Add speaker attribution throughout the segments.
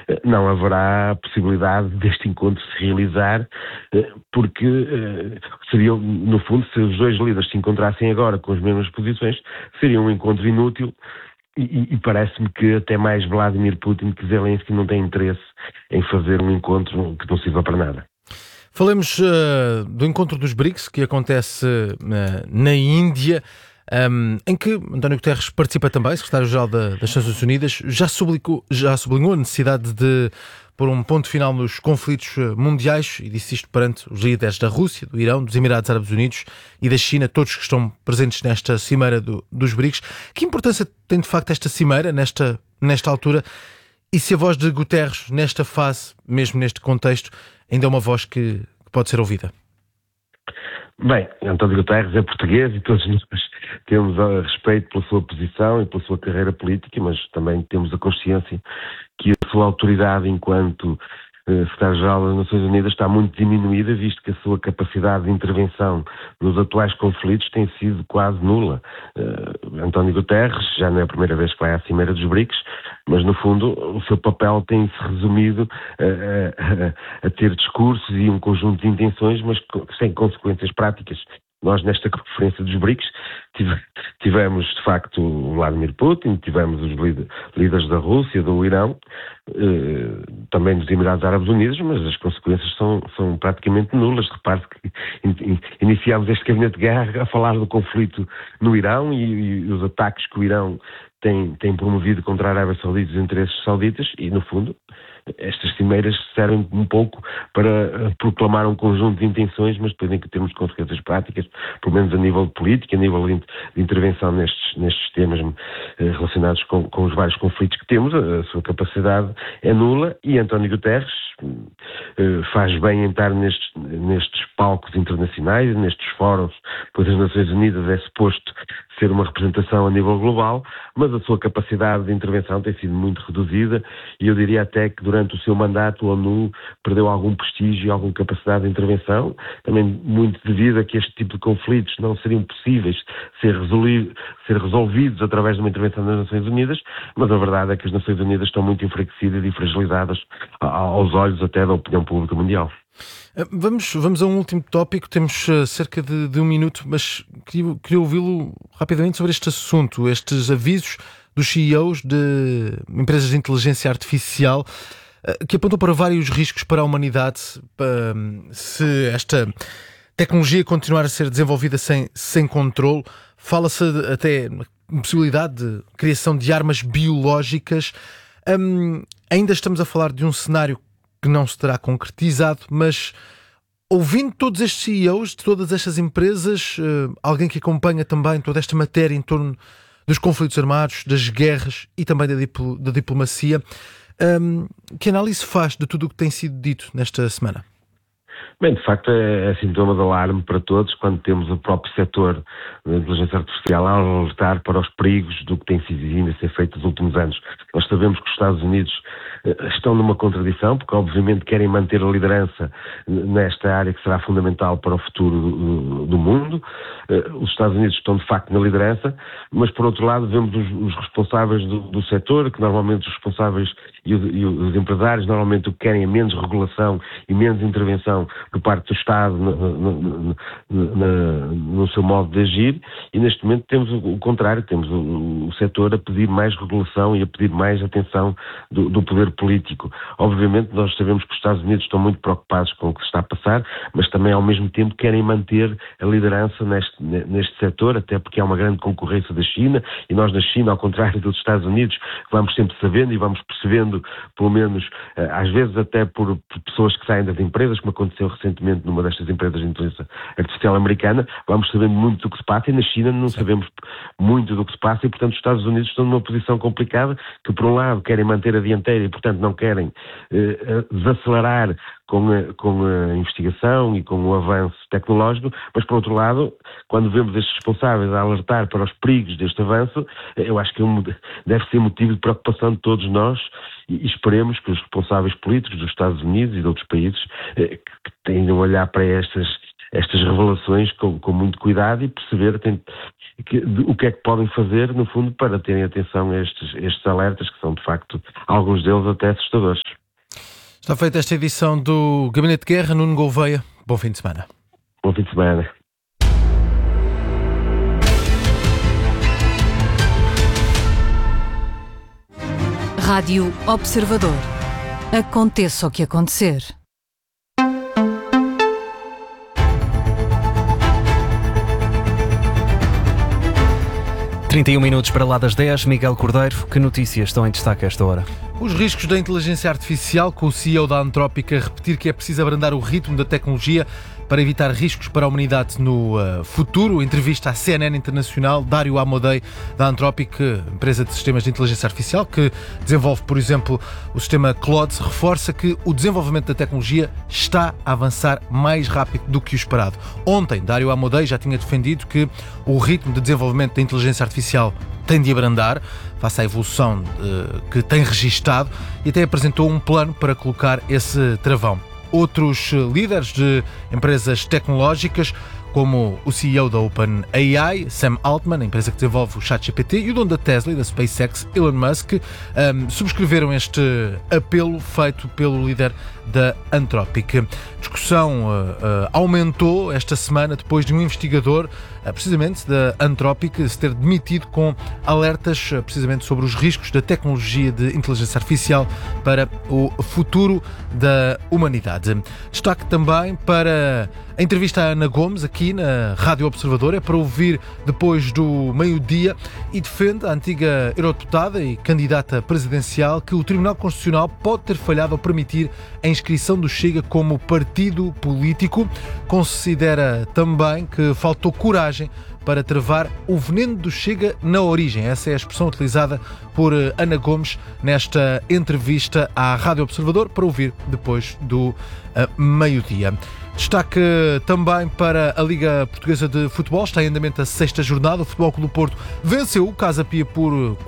Speaker 1: não haverá possibilidade deste encontro se realizar, porque seria, no fundo, se os dois líderes se encontrassem agora com as mesmas posições, seria um encontro inútil. E parece-me que até mais Vladimir Putin que Zelensky não tem interesse em fazer um encontro que não sirva para nada.
Speaker 2: Falemos do encontro dos BRICS, que acontece na Índia, em que António Guterres participa também, secretário-geral das Nações Unidas, já sublinhou a necessidade de pôr um ponto final nos conflitos mundiais, e disse isto perante os líderes da Rússia, do Irão, dos Emirados Árabes Unidos e da China, todos que estão presentes nesta cimeira dos BRICS. Que importância tem de facto esta cimeira, nesta altura, e se a voz de Guterres, nesta fase, mesmo neste contexto, ainda é uma voz que pode ser ouvida?
Speaker 1: Bem, António Guterres é português e todos nós temos respeito pela sua posição e pela sua carreira política, mas também temos a consciência que a sua autoridade enquanto secretário-geral das Nações Unidas está muito diminuída, visto que a sua capacidade de intervenção nos atuais conflitos tem sido quase nula. António Guterres já não é a primeira vez que vai à Cimeira dos BRICS, mas no fundo o seu papel tem-se resumido a ter discursos e um conjunto de intenções, mas sem consequências práticas. Nós, nesta conferência dos BRICS, tivemos, de facto, o Vladimir Putin, tivemos os líderes da Rússia, do Irão, também dos Emirados Árabes Unidos, mas as consequências são praticamente nulas. Repare que iniciámos este gabinete de guerra a falar do conflito no Irão e os ataques que o Irão tem promovido contra a Arábia Saudita e os interesses sauditas e, no fundo, estas cimeiras servem um pouco para proclamar um conjunto de intenções, mas depois tem que termos consequências práticas, pelo menos a nível de política, a nível de intervenção nestes temas relacionados com os vários conflitos que temos. A sua capacidade é nula e António Guterres faz bem em estar nestes palcos internacionais, nestes fóruns, pois as Nações Unidas é suposto ser uma representação a nível global, mas a sua capacidade de intervenção tem sido muito reduzida e eu diria até que durante o seu mandato a ONU perdeu algum prestígio e alguma capacidade de intervenção, também muito devido a que este tipo de conflitos não seriam possíveis ser resolvidos através de uma intervenção das Nações Unidas, mas a verdade é que as Nações Unidas estão muito enfraquecidas e fragilizadas aos olhos até da opinião pública mundial.
Speaker 2: Vamos a um último tópico, temos cerca de um minuto, mas queria ouvi-lo rapidamente sobre este assunto, estes avisos dos CEOs de empresas de inteligência artificial que apontam para vários riscos para a humanidade se esta tecnologia continuar a ser desenvolvida sem controle. Fala-se até na possibilidade de criação de armas biológicas. Ainda estamos a falar de um cenário que não se terá concretizado, mas ouvindo todos estes CEOs de todas estas empresas, alguém que acompanha também toda esta matéria em torno dos conflitos armados, das guerras e também da diplomacia, que análise faz de tudo o que tem sido dito nesta semana?
Speaker 1: Bem, de facto é sintoma de alarme para todos quando temos o próprio setor da inteligência artificial a alertar para os perigos do que tem sido vindo a ser feito nos últimos anos. Nós sabemos que os Estados Unidos estão numa contradição, porque obviamente querem manter a liderança nesta área que será fundamental para o futuro do mundo. Os Estados Unidos estão de facto na liderança, mas por outro lado vemos os responsáveis do setor, que normalmente os responsáveis e os empresários normalmente o que querem é menos regulação e menos intervenção por parte do Estado no seu modo de agir, e neste momento temos o contrário, temos o setor a pedir mais regulação e a pedir mais atenção do poder político. Obviamente nós sabemos que os Estados Unidos estão muito preocupados com o que se está a passar, mas também ao mesmo tempo querem manter a liderança neste setor, até porque há uma grande concorrência da China, e nós na China, ao contrário dos Estados Unidos, vamos sempre sabendo e vamos percebendo, pelo menos às vezes até por pessoas que saem das empresas, como aconteceu recentemente numa destas empresas de inteligência artificial americana, vamos sabendo muito do que se passa, e na China não sabemos muito do que se passa, e portanto os Estados Unidos estão numa posição complicada, que por um lado querem manter a dianteira e portanto não querem desacelerar com a investigação e com o avanço tecnológico, mas por outro lado, quando vemos estes responsáveis a alertar para os perigos deste avanço, eu acho que deve ser motivo de preocupação de todos nós, e esperemos que os responsáveis políticos dos Estados Unidos e de outros países que tenham a olhar para estas revelações com muito cuidado e perceber o que é que podem fazer, no fundo, para terem atenção a estes alertas, que são, de facto, alguns deles até assustadores.
Speaker 2: Está feita esta edição do Gabinete de Guerra. Nuno Gouveia, bom fim de semana.
Speaker 1: Bom fim de semana.
Speaker 3: Rádio Observador. Aconteça o que acontecer.
Speaker 4: (31 minutos para lá das 10). Miguel Cordeiro, que notícias estão em destaque a esta hora?
Speaker 2: Os riscos da inteligência artificial, com o CEO da Anthropic a repetir que é preciso abrandar o ritmo da tecnologia para evitar riscos para a humanidade no futuro. Entrevista à CNN Internacional. Dario Amodei, da Anthropic, empresa de sistemas de inteligência artificial, que desenvolve, por exemplo, o sistema Claude, reforça que o desenvolvimento da tecnologia está a avançar mais rápido do que o esperado. Ontem, Dario Amodei já tinha defendido que o ritmo de desenvolvimento da inteligência artificial tem de abrandar, face à evolução que tem registado, e até apresentou um plano para colocar esse travão. Outros líderes de empresas tecnológicas, como o CEO da OpenAI, Sam Altman, a empresa que desenvolve o ChatGPT, e o dono da Tesla e da SpaceX, Elon Musk, subscreveram este apelo feito pelo líder da Anthropic. A discussão aumentou esta semana depois de um investigador, precisamente da Anthropic, se ter demitido com alertas precisamente sobre os riscos da tecnologia de inteligência artificial para o futuro da humanidade. Destaque também para a entrevista à Ana Gomes, aqui na Rádio Observador, é para ouvir depois do meio-dia, e defende a antiga eurodeputada e candidata presidencial que o Tribunal Constitucional pode ter falhado ao permitir a inscrição do Chega como partido político. Considera também que faltou coragem para travar o veneno do Chega na origem. Essa é a expressão utilizada por Ana Gomes nesta entrevista à Rádio Observador, para ouvir depois do meio-dia. Destaque também para a Liga Portuguesa de Futebol. Está em andamento a 6ª jornada. O Futebol Clube do Porto venceu o Casa Pia por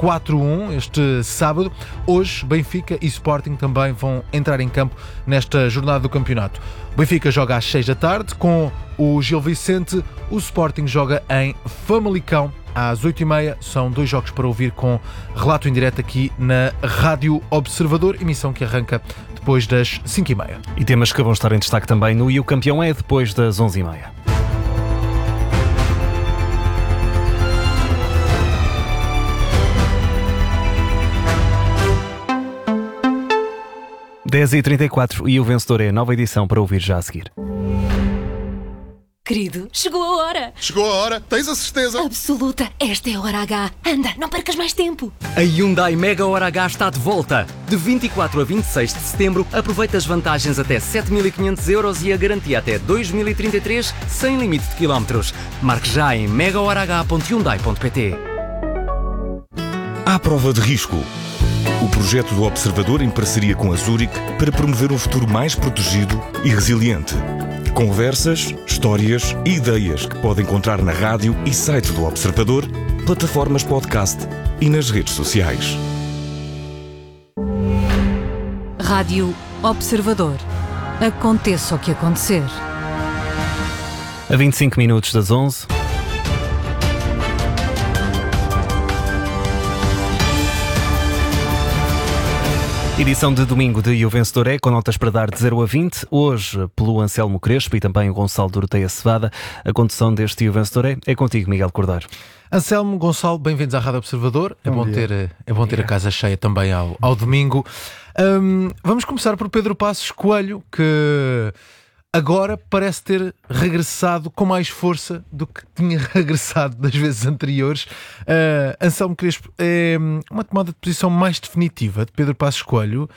Speaker 2: 4-1 este sábado. Hoje, Benfica e Sporting também vão entrar em campo nesta jornada do campeonato. O Benfica joga às 6 da tarde com o Gil Vicente. O Sporting joga em Famalicão às 8h30. São 2 jogos para ouvir com relato em direto aqui na Rádio Observador, emissão que arranca depois das 5h30.
Speaker 4: E temas que vão estar em destaque também no E o Campeão é depois das 11h30. (10h34) e o vencedor é a nova edição para ouvir já a seguir.
Speaker 5: Querido, chegou a hora!
Speaker 6: Chegou a hora, tens a certeza?
Speaker 5: Absoluta, esta é a hora H. Anda, não percas mais tempo.
Speaker 7: A Hyundai Mega Hora H está de volta. De 24 a 26 de setembro, aproveita as vantagens até 7.500€ e a garantia até 2033, sem limite de quilómetros. Marque já em megahorah.hyundai.pt.
Speaker 6: À prova de risco. O projeto do Observador em parceria com a Zurich para promover um futuro mais protegido e resiliente. Conversas, histórias e ideias que pode encontrar na rádio e site do Observador, plataformas podcast e nas redes sociais.
Speaker 3: Rádio Observador. Aconteça o que acontecer.
Speaker 4: A 25 minutos das 11. Edição de domingo de E o Vencedor é, com notas para dar de 0 a 20. Hoje, pelo Anselmo Crespo e também o Gonçalo Doroteia Cevada. A condução deste E o Vencedor é contigo, Miguel Cordeiro.
Speaker 2: Anselmo, Gonçalo, bem-vindos à Rádio Observador. É bom ter a casa cheia também ao domingo. Vamos começar por Pedro Passos Coelho, que agora parece ter regressado com mais força do que tinha regressado das vezes anteriores. Anselmo Crespo, é uma tomada de posição mais definitiva de Pedro Passos Coelho,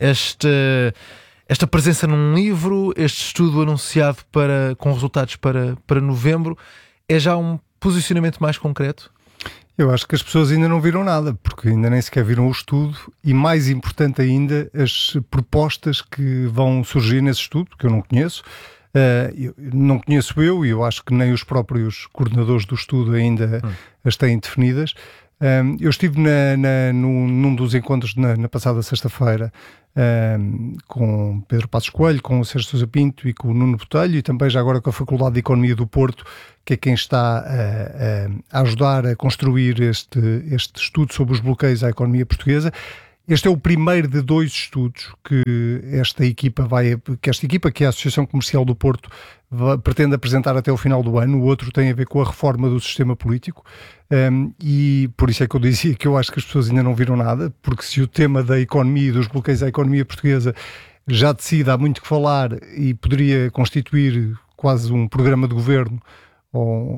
Speaker 2: esta presença num livro, este estudo anunciado com resultados para novembro, é já um posicionamento mais concreto?
Speaker 8: Eu acho que as pessoas ainda não viram nada, porque ainda nem sequer viram o estudo e, mais importante ainda, as propostas que vão surgir nesse estudo, que eu não conheço. Não conheço e eu acho que nem os próprios coordenadores do estudo ainda as têm definidas, Eu estive num dos encontros na passada sexta-feira com Pedro Passos Coelho, com o Sérgio Sousa Pinto e com o Nuno Botelho, e também já agora com a Faculdade de Economia do Porto, que é quem está a ajudar a construir este estudo sobre os bloqueios à economia portuguesa. Este é o primeiro de 2 estudos que esta equipa, que é a Associação Comercial do Porto, pretende apresentar até o final do ano. O outro tem a ver com a reforma do sistema político, e por isso é que eu dizia que eu acho que as pessoas ainda não viram nada, porque se o tema da economia e dos bloqueios à economia portuguesa já decide, há muito que falar e poderia constituir quase um programa de governo, ou